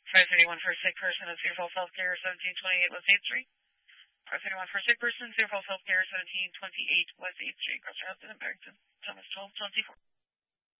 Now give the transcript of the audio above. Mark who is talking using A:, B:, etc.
A: 531 for a sick person at Sioux Falls Healthcare, 1728 West 8th Street. 531 for a sick person, Sioux Falls Healthcare, 1728 West 8th Street, Cross Hampton and Barrington, Thomas 1224.